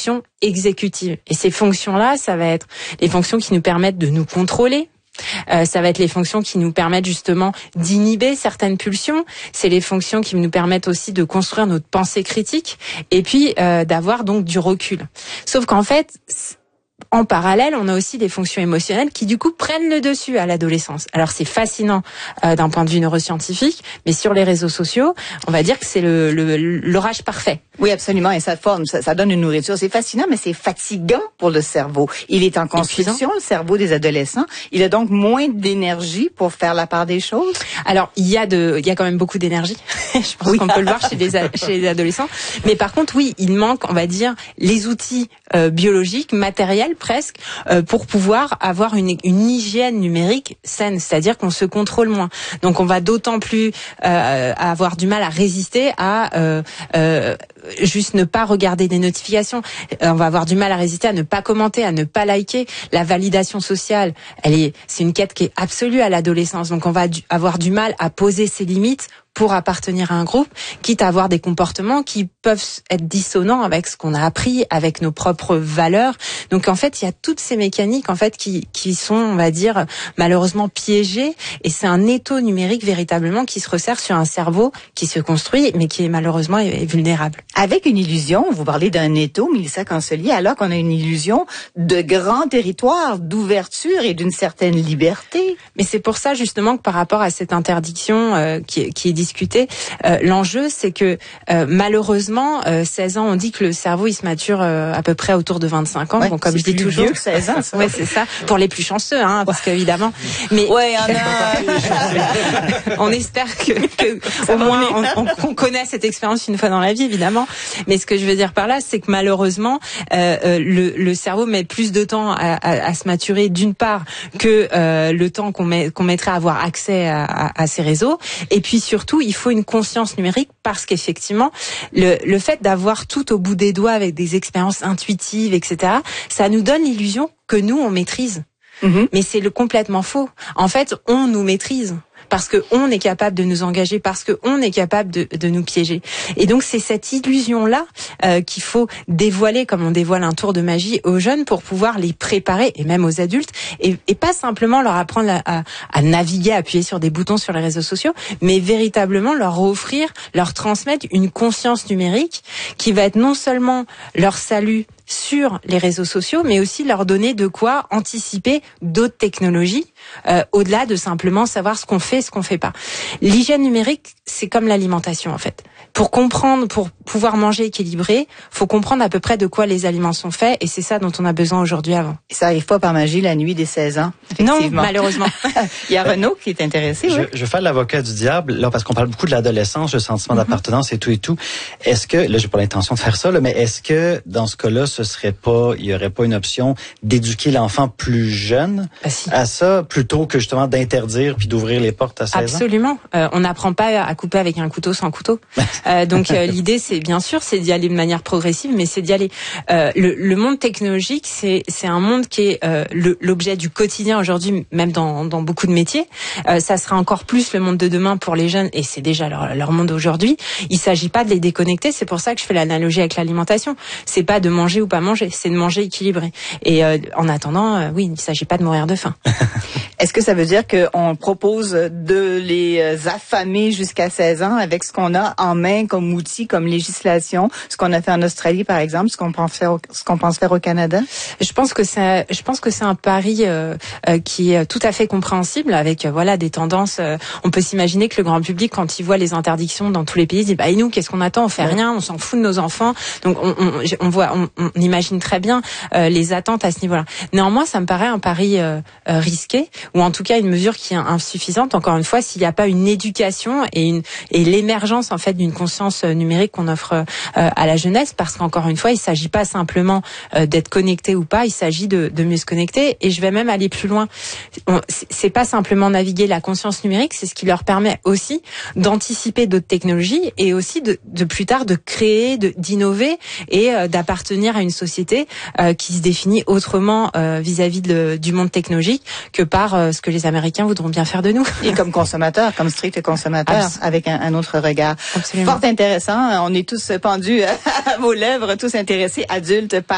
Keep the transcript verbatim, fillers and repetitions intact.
fonctions exécutives. Et ces fonctions-là, ça va être les fonctions qui nous permettent de nous contrôler. Euh, ça va être les fonctions qui nous permettent justement d'inhiber certaines pulsions. C'est les fonctions qui nous permettent aussi de construire notre pensée critique et puis euh, d'avoir donc du recul. Sauf qu'en fait, en parallèle, on a aussi des fonctions émotionnelles qui du coup prennent le dessus à l'adolescence. Alors c'est fascinant euh, d'un point de vue neuroscientifique, mais sur les réseaux sociaux, on va dire que c'est le, le l'orage parfait. Oui, absolument, et ça forme, ça, ça donne une nourriture. C'est fascinant, mais c'est fatigant pour le cerveau. Il est en construction, épuisant. Le cerveau des adolescents. Il a donc moins d'énergie pour faire la part des choses. Alors il y a de, il y a quand même beaucoup d'énergie. Je pense oui. qu'on peut le voir chez les chez les adolescents. Mais par contre, oui, il manque, on va dire, les outils euh, biologiques, matériels presque, euh, pour pouvoir avoir une, une hygiène numérique saine, c'est-à-dire qu'on se contrôle moins. Donc on va d'autant plus euh, avoir du mal à résister à euh, euh, juste ne pas regarder des notifications. On va avoir du mal à résister à ne pas commenter, à ne pas liker. La validation sociale, elle est, c'est une quête qui est absolue à l'adolescence. Donc on va du, avoir du mal à poser ses limites pour appartenir à un groupe, quitte à avoir des comportements qui peuvent être dissonants avec ce qu'on a appris, avec nos propres valeurs. Donc en fait, il y a toutes ces mécaniques en fait qui qui sont, on va dire, malheureusement piégées, et c'est un étau numérique véritablement qui se resserre sur un cerveau qui se construit, mais qui est malheureusement est vulnérable. Avec une illusion, vous parlez d'un étau, Mélissa Cancelier, alors qu'on a une illusion de grand territoire, d'ouverture et d'une certaine liberté. Mais c'est pour ça justement que par rapport à cette interdiction euh, qui, qui est discutée, euh, l'enjeu c'est que euh, malheureusement, euh, seize ans, on dit que le cerveau il se mature euh, à peu près autour de vingt-cinq ans. Ouais, bon, comme je dis toujours. Vieux que seize ans. Ça. Ouais, c'est ça. Pour les plus chanceux, hein, parce qu'évidemment. Mais ouais, on, a... on espère que, que au moins on, on, on connaît cette expérience une fois dans la vie, évidemment. Mais ce que je veux dire par là, c'est que malheureusement, euh, le, le cerveau met plus de temps à, à, à se maturer, d'une part, que euh, le temps qu'on met, qu'on mettrait à avoir accès à, à, à ces réseaux. Et puis surtout, il faut une conscience numérique, parce qu'effectivement, le, le fait d'avoir tout au bout des doigts avec des expériences intuitives, et cetera, ça nous donne l'illusion que nous, on maîtrise. Mmh. Mais c'est le complètement faux. En fait, on nous maîtrise. Parce que on est capable de nous engager, parce que on est capable de, de nous piéger. Et donc c'est cette illusion-là euh, qu'il faut dévoiler, comme on dévoile un tour de magie aux jeunes, pour pouvoir les préparer, et même aux adultes, et, et pas simplement leur apprendre à, à, à naviguer, à appuyer sur des boutons sur les réseaux sociaux, mais véritablement leur offrir, leur transmettre une conscience numérique qui va être non seulement leur salut sur les réseaux sociaux, mais aussi leur donner de quoi anticiper d'autres technologies, euh, au-delà de simplement savoir ce qu'on fait et ce qu'on fait pas. L'hygiène numérique, c'est comme l'alimentation en fait. Pour comprendre, pour pouvoir manger équilibré, faut comprendre à peu près de quoi les aliments sont faits, et c'est ça dont on a besoin aujourd'hui avant. Et ça arrive pas par magie la nuit des seize ans, effectivement. Non, malheureusement. Il y a Renaud qui est intéressé. Je, oui. je fais l'avocat du diable, là, parce qu'on parle beaucoup de l'adolescence, le sentiment mm-hmm. d'appartenance et tout et tout. Est-ce que, là, j'ai pas l'intention de faire ça, là, mais est-ce que, dans ce cas-là, ce serait pas, il y aurait pas une option d'éduquer l'enfant plus jeune bah, si. à ça, plutôt que justement d'interdire puis d'ouvrir les portes à seize ans? Absolument. Euh, on n'apprend pas à couper avec un couteau sans couteau. Euh, donc euh, l'idée, c'est bien sûr, c'est d'y aller de manière progressive, mais c'est d'y aller. Euh, le, le monde technologique, c'est c'est un monde qui est euh, le, l'objet du quotidien aujourd'hui, même dans dans beaucoup de métiers. Euh, ça sera encore plus le monde de demain pour les jeunes, et c'est déjà leur leur monde aujourd'hui. Il s'agit pas de les déconnecter. C'est pour ça que je fais l'analogie avec l'alimentation. C'est pas de manger ou pas manger, c'est de manger équilibré. Et euh, en attendant, euh, oui, il s'agit pas de mourir de faim. Est-ce que ça veut dire qu'on propose de les affamer jusqu'à seize ans avec ce qu'on a en main comme outil, comme législation, ce qu'on a fait en Australie par exemple, ce qu'on pense faire au, ce qu'on pense faire au Canada? Je pense que c'est, je pense que c'est un pari euh, euh, qui est tout à fait compréhensible, avec euh, voilà des tendances. Euh, on peut s'imaginer que le grand public, quand il voit les interdictions dans tous les pays, dit bah et nous, qu'est-ce qu'on attend? On fait rien, on s'en fout de nos enfants. Donc on, on, on voit, on, on imagine très bien euh, les attentes à ce niveau-là. Néanmoins, ça me paraît un pari euh, euh, risqué, ou en tout cas une mesure qui est insuffisante. Encore une fois, s'il n'y a pas une éducation et une et l'émergence en fait d'une conscience numérique qu'on offre euh, à la jeunesse, parce qu'encore une fois, il s'agit pas simplement euh, d'être connecté ou pas, il s'agit de, de mieux se connecter. Et je vais même aller plus loin. On, c'est pas simplement naviguer la conscience numérique, c'est ce qui leur permet aussi d'anticiper d'autres technologies, et aussi de, de plus tard de créer, de, d'innover et euh, d'appartenir à une société euh, qui se définit autrement euh, vis-à-vis de, du monde technologique que par euh, ce que les Américains voudront bien faire de nous. Et comme consommateurs, comme strict consommateurs, Abs- avec un, un autre regard. Absolument. Fort intéressant. On est tous pendus à vos lèvres, tous intéressés, adultes,